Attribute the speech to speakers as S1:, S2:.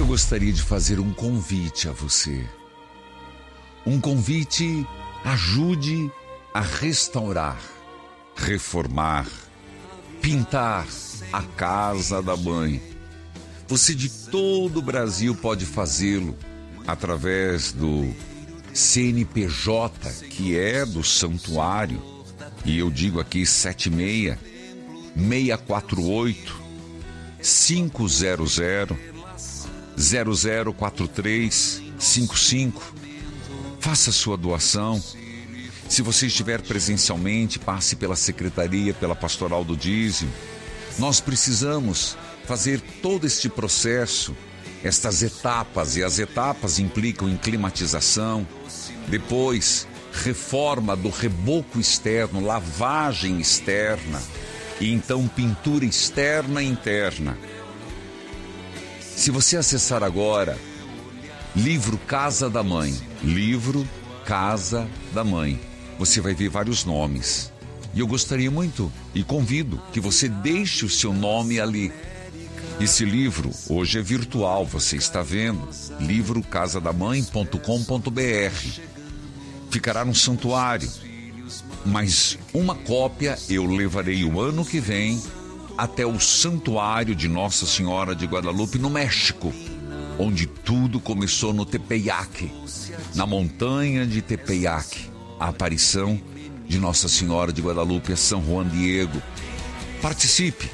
S1: gostaria de fazer um convite a você. Um convite: ajude a restaurar, reformar, pintar a casa da mãe. Você de todo o Brasil pode fazê-lo através do CNPJ, que é do Santuário, e eu digo aqui 76-648-500-004355. Faça sua doação. Se você estiver presencialmente, passe pela secretaria, pela pastoral do dízimo. Nós precisamos fazer todo este processo, estas etapas, e as etapas implicam em climatização, depois reforma do reboco externo, lavagem externa, e então pintura externa e interna. Se você acessar agora, livro Casa da Mãe, livro Casa da Mãe, você vai ver vários nomes. E eu gostaria muito e convido que você deixe o seu nome ali. Esse livro hoje é virtual, você está vendo, livrocasadamãe.com.br. Ficará no santuário, mas uma cópia eu levarei o ano que vem até o santuário de Nossa Senhora de Guadalupe, no México, onde tudo começou no Tepeyac, na montanha de Tepeyac, a aparição de Nossa Senhora de Guadalupe a São Juan Diego. Participe,